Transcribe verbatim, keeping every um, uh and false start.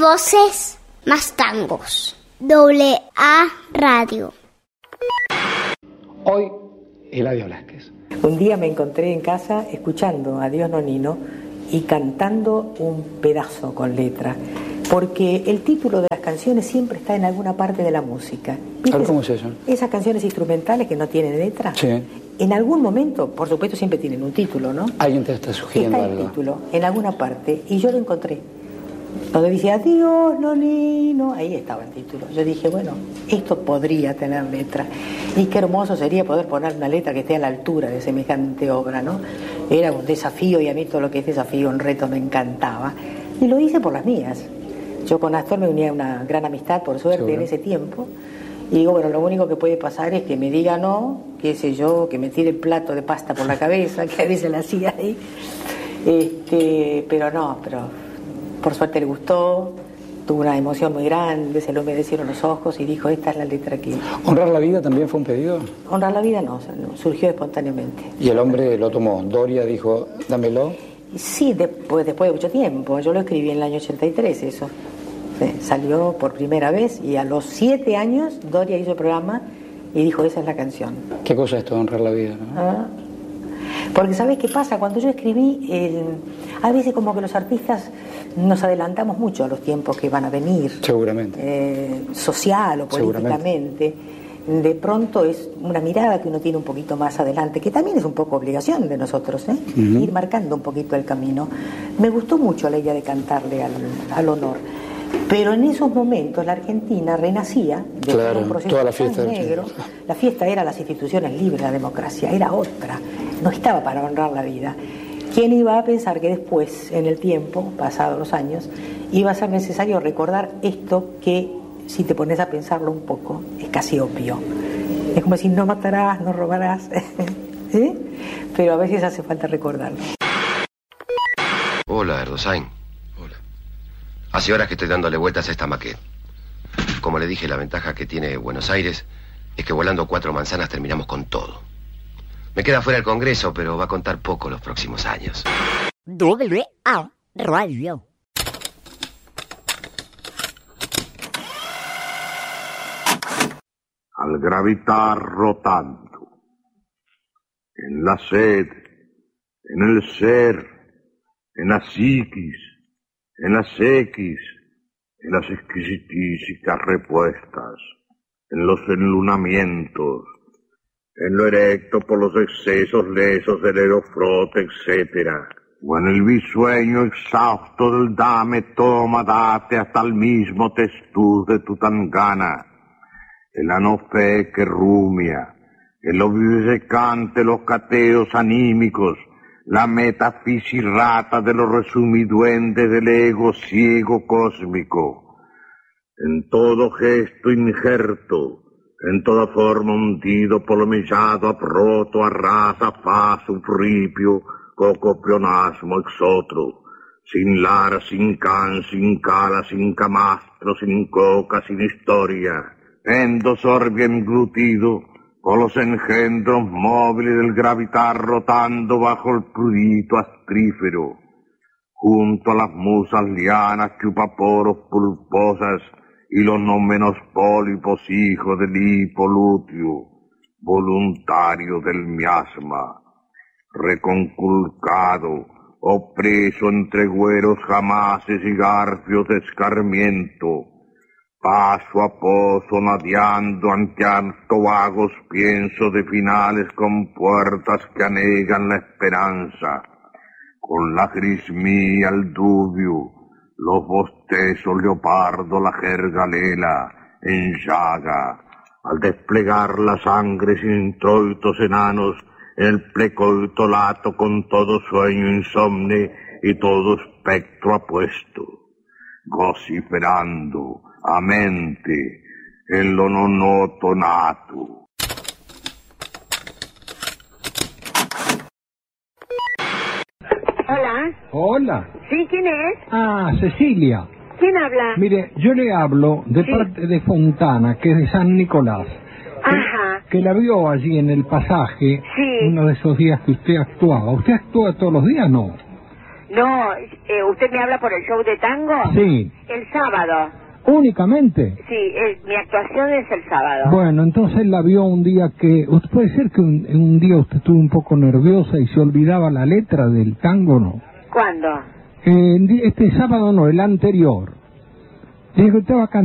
voces, más tangos. Doble A Radio. Hoy, Eladio Blasquez. Un día me encontré en casa escuchando a Dios Nonino y cantando un pedazo con letra, porque el título de las canciones siempre está en alguna parte de la música. ¿Pero cómo es eso? Esas canciones instrumentales que no tienen letra, sí. En algún momento, por supuesto, siempre tienen un título, ¿no? Alguien te está sugiriendo está el algo. título en alguna parte, y yo lo encontré. Donde dice adiós, Nonino, ahí estaba el título. Yo dije, bueno, esto podría tener letra. Y qué hermoso sería poder poner una letra que esté a la altura de semejante obra, ¿no? Era un desafío, y a mí todo lo que es desafío, un reto, me encantaba. Y lo hice por las mías. Yo con Astor me unía una gran amistad, por suerte, ¿seguro? En ese tiempo. Y digo, bueno, lo único que puede pasar es que me diga no, qué sé yo, que me tire el plato de pasta por la cabeza, que a veces la hacía ahí. Este, pero no, pero por suerte le gustó, tuvo una emoción muy grande, se le humedecieron los ojos y dijo, esta es la letra que... ¿Honrar la vida también fue un pedido? Honrar la vida no, no, surgió espontáneamente. ¿Y el hombre lo tomó? ¿Doria dijo, dámelo? Sí, después, después de mucho tiempo. Yo lo escribí en el año ochenta y tres, eso. Sí, salió por primera vez y a los siete años Doria hizo el programa y dijo, esa es la canción. ¿Qué cosa es esto de honrar la vida, no? ¿Ah? Porque ¿sabes qué pasa? Cuando yo escribí, el... a veces como que los artistas nos adelantamos mucho a los tiempos que van a venir. Seguramente. Eh, social o políticamente. De pronto es una mirada que uno tiene un poquito más adelante, que también es un poco obligación de nosotros, ¿eh? Uh-huh. Ir marcando un poquito el camino. Me gustó mucho la idea de cantarle al, al honor. Pero en esos momentos la Argentina renacía de claro, un proceso toda la fiesta negro. La fiesta era las instituciones libres, la democracia, era otra. No estaba para honrar la vida. ¿Quién iba a pensar que después, en el tiempo, pasados los años, iba a ser necesario recordar esto que, si te pones a pensarlo un poco, es casi obvio? Es como decir, no matarás, no robarás, ¿eh? Pero a veces hace falta recordarlo. Hola, Erdosain. Hola. Hace horas que estoy dándole vueltas a esta maqueta. Como le dije, la ventaja que tiene Buenos Aires es que volando cuatro manzanas terminamos con todo. Me queda fuera el Congreso, pero va a contar poco los próximos años. Doble A Radio. Al gravitar rotando, en la sed, en el ser, en la psiquis, en las X, en las exquisitísicas repuestas, en los enlunamientos, en lo erecto por los excesos lesos del aerofrote, etcétera, o en el bisueño exhausto del dame, toma, date hasta el mismo testuz de Tutangana, el anofe que rumia, el obsecante, los cateos anímicos, la metafisirrata de los resumiduendes del ego ciego cósmico, en todo gesto injerto, en toda forma hundido, polomillado, aproto, arrasa, faz, sufripio, cocopionasmo, exotro, sin lara, sin can, sin cala, sin camastro, sin coca, sin historia, endosorbia englutido, con los engendros móviles del gravitar rotando bajo el prurito astrífero, junto a las musas lianas, chupaporos pulposas y los no menos pólipos hijos del hipolutio, voluntario del miasma, reconculcado, opreso entre güeros jamases y garfios de escarmiento, paso a pozo nadeando ante harto vagos pienso de finales con puertas que anegan la esperanza, con la grismía el dubio, los bostezos leopardo, la jergalela en llaga, al desplegar la sangre sin introitos enanos, en el plecoito lato con todo sueño insomne y todo espectro apuesto, vociferando a mente en lo nonoto nato. Hola. Hola. ¿Sí? ¿Quién es? Ah, Cecilia. ¿Quién habla? Mire, yo le hablo de sí. parte de Fontana, que es de San Nicolás. Ajá. Que, que la vio allí en el pasaje, sí. uno de esos días que usted actuaba. ¿Usted actúa todos los días, no? No, eh, ¿usted me habla por el show de tango? Sí. El sábado. ¿Únicamente? Sí, eh, mi actuación es el sábado. Bueno, entonces él la vio un día que... Puede ser que un, un día usted estuvo un poco nerviosa y se olvidaba la letra del tango, ¿no? ¿Cuándo? Eh, este sábado no, el anterior. Dijo que estaba cantando.